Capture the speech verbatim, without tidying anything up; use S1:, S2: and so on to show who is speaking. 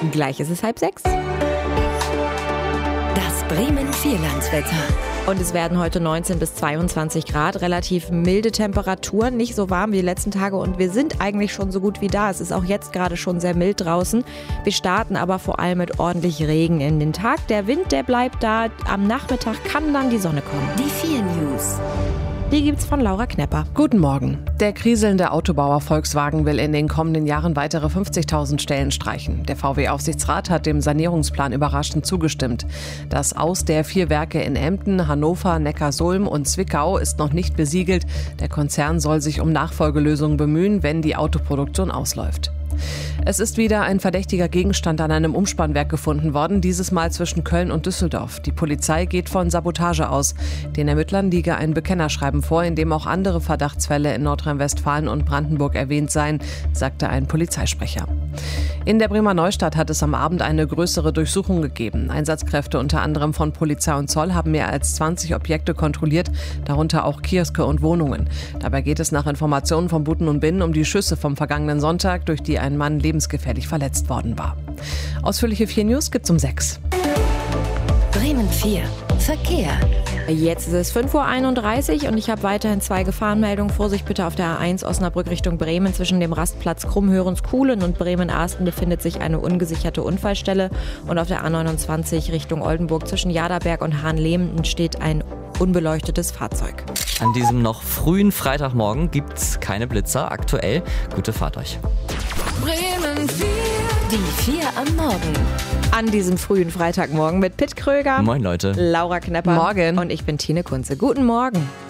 S1: Gleich ist es halb sechs.
S2: Das Bremen-Vierlandswetter.
S1: Und es werden heute neunzehn bis zweiundzwanzig Grad, relativ milde Temperaturen, nicht so warm wie die letzten Tage und wir sind eigentlich schon so gut wie da. Es ist auch jetzt gerade schon sehr mild draußen. Wir starten aber vor allem mit ordentlich Regen in den Tag. Der Wind, der bleibt da. Am Nachmittag kann dann die Sonne kommen.
S2: Die vier News.
S1: Die gibt's von Laura Knepper.
S3: Guten Morgen. Der kriselnde Autobauer Volkswagen will in den kommenden Jahren weitere fünfzigtausend Stellen streichen. Der V W-Aufsichtsrat hat dem Sanierungsplan überraschend zugestimmt. Das Aus der vier Werke in Emden, Hannover, Neckarsulm und Zwickau ist noch nicht besiegelt. Der Konzern soll sich um Nachfolgelösungen bemühen, wenn die Autoproduktion ausläuft. Es ist wieder ein verdächtiger Gegenstand an einem Umspannwerk gefunden worden, dieses Mal zwischen Köln und Düsseldorf. Die Polizei geht von Sabotage aus. Den Ermittlern liege ein Bekennerschreiben vor, in dem auch andere Verdachtsfälle in Nordrhein-Westfalen und Brandenburg erwähnt seien, sagte ein Polizeisprecher. In der Bremer Neustadt hat es am Abend eine größere Durchsuchung gegeben. Einsatzkräfte unter anderem von Polizei und Zoll haben mehr als zwanzig Objekte kontrolliert, darunter auch Kioske und Wohnungen. Dabei geht es nach Informationen von Buten und Binnen um die Schüsse vom vergangenen Sonntag, durch die ein Mann lebensgefährlich verletzt worden war. Ausführliche vier News gibt's um sechs.
S2: Bremen vier. Verkehr.
S1: Jetzt ist es fünf Uhr einunddreißig und ich habe weiterhin zwei Gefahrenmeldungen. Vorsicht bitte auf der A eins Osnabrück Richtung Bremen. Zwischen dem Rastplatz Krummhörens-Kuhlen und Bremen-Arsten befindet sich eine ungesicherte Unfallstelle. Und auf der A neunundzwanzig Richtung Oldenburg zwischen Jaderberg und Hahnlehmenden steht ein unbeleuchtetes Fahrzeug.
S4: An diesem noch frühen Freitagmorgen gibt's keine Blitzer. Aktuell gute Fahrt euch.
S2: Bremen vier. Die vier am Morgen.
S1: An diesem frühen Freitagmorgen mit Pitt Kröger.
S4: Moin Leute.
S1: Laura Knepper.
S3: Morgen.
S1: Und ich bin Tine Kunze. Guten Morgen.